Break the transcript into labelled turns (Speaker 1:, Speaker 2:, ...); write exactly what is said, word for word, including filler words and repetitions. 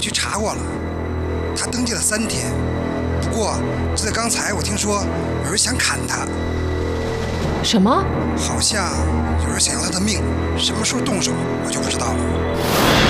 Speaker 1: 去查过了，他登记了三天。不过就在刚才，我听说有人想砍他。
Speaker 2: 什么？
Speaker 1: 好像有人想要他的命，什么时候动手我就不知道了。